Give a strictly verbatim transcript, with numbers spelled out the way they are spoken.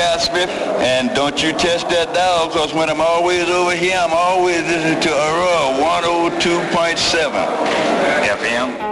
Guy Smith, and don't you test that dial, because when I'm always over here, I'm always listening to Aurora one oh two point seven F M.